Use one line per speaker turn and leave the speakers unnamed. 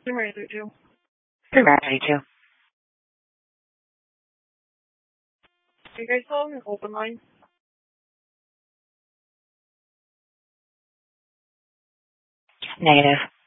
I'm ready to.
You're ready to.
You guys still have an open line?
Negative.